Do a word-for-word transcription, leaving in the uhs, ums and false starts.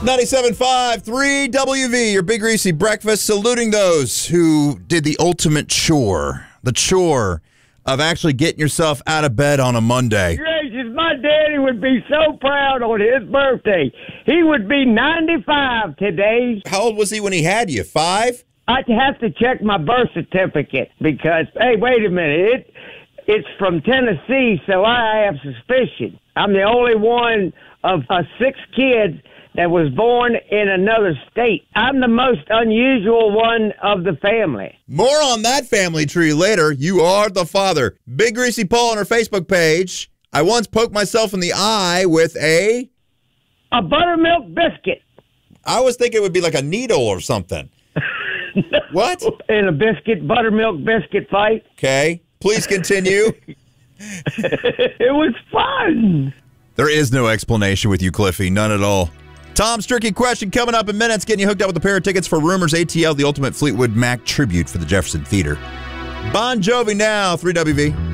ninety-seven point five, three W V, your Big Greasy breakfast, saluting those who did the ultimate chore. The chore of actually getting yourself out of bed on a Monday. Gracious, my daddy would be so proud on his birthday. He would be ninety-five today. How old was he when he had you? Five? I'd have to check my birth certificate because, hey, wait a minute. It It's from Tennessee, so I have suspicion. I'm the only one of uh, six kids that was born in another state. I'm the most unusual one of the family. More on that family tree later. You are the father. Big Greasy Paul on her Facebook page. I once poked myself in the eye with a... A buttermilk biscuit. I was thinking it would be like a needle or something. No. What? In a biscuit, buttermilk biscuit fight. Okay. Please continue. It was fun. There is no explanation with you, Cliffy. None at all. Tom's tricky question coming up in minutes, getting you hooked up with a pair of tickets for Rumors A T L, the ultimate Fleetwood Mac tribute for the Jefferson Theater. Bon Jovi now, three W V.